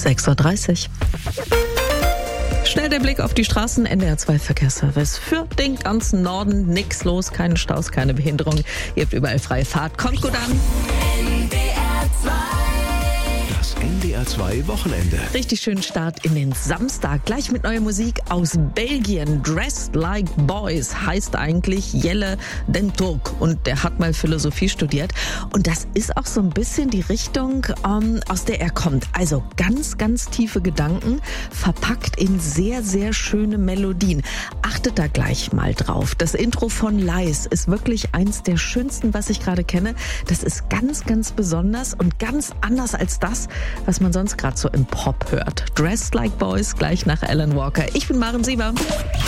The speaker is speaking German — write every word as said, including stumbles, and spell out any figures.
sechs Uhr dreißig. Schnell der Blick auf die Straßen. N D R zwei Verkehrsservice für den ganzen Norden. Nix los, keine Staus, keine Behinderung. Ihr habt überall freie Fahrt. Kommt gut an. N D R zwei. Das N D R zwei Wochenende. Richtig schönen Start in den Samstag. Gleich mit neuer Musik aus Belgien. Dressed Like Boys heißt eigentlich Jelle Den Turk. Und der hat mal Philosophie studiert. Und das ist auch so ein bisschen die Richtung, ähm, aus der er kommt. Also ganz, ganz tiefe Gedanken, verpackt in sehr, sehr schöne Melodien. Achtet da gleich mal drauf. Das Intro von Lies ist wirklich eins der schönsten, was ich gerade kenne. Das ist ganz, ganz besonders und ganz anders als das, was man sonst gerade so im Pop hört. Dressed Like Boys, gleich nach Alan Walker. Ich bin Maren Sieber.